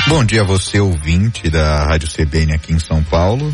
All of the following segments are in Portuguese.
Bom dia a você, ouvinte da Rádio CBN aqui em São Paulo.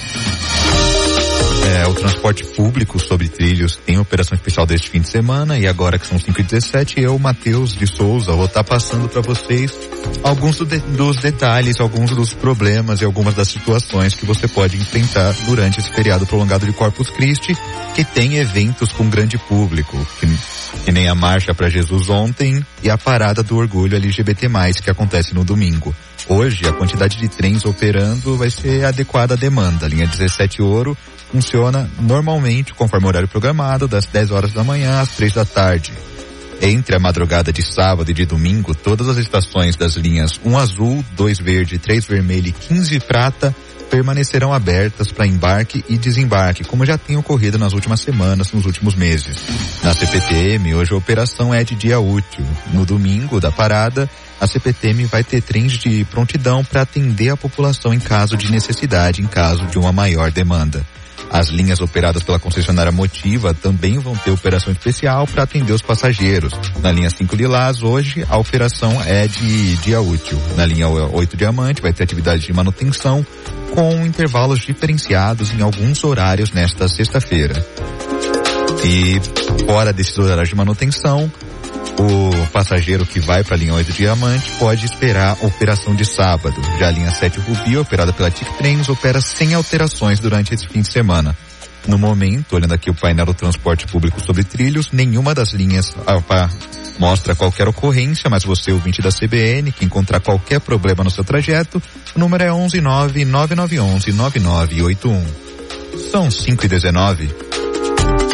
O transporte público sobre trilhos tem operação especial deste fim de semana e agora que são 5h17, eu, Matheus de Souza, vou estar passando para vocês alguns dos detalhes, alguns dos problemas e algumas das situações que você pode enfrentar durante esse feriado prolongado de Corpus Christi, que tem eventos com grande público, que nem a Marcha para Jesus ontem e a Parada do Orgulho LGBT+, que acontece no domingo. Hoje, a quantidade de trens operando vai ser adequada à demanda. A linha 17 Ouro funciona normalmente, conforme o horário programado, das 10 horas da manhã às 3 da tarde. Entre a madrugada de sábado e de domingo, todas as estações das linhas 1 azul, 2 verde, 3 vermelho e 15 prata permanecerão abertas para embarque e desembarque, como já tem ocorrido nas últimas semanas, nos últimos meses. Na CPTM, hoje a operação é de dia útil. No domingo da parada, a CPTM vai ter trens de prontidão para atender a população em caso de necessidade, em caso de uma maior demanda. As linhas operadas pela concessionária Motiva também vão ter operação especial para atender os passageiros. Na linha 5 Lilás, hoje, a operação é de dia útil. Na linha 8 Diamante, vai ter atividade de manutenção com intervalos diferenciados em alguns horários nesta sexta-feira. E fora desses horários de manutenção, o passageiro que vai para a linha 8 Diamante pode esperar a operação de sábado. Já a linha 7 Rubi, operada pela TIC Trens, opera sem alterações durante esse fim de semana. No momento, olhando aqui o painel do transporte público sobre trilhos, nenhuma das linhas mostra qualquer ocorrência, mas você, ouvinte da CBN, que encontrar qualquer problema no seu trajeto, o número é 119-9911-9981. São 5h19.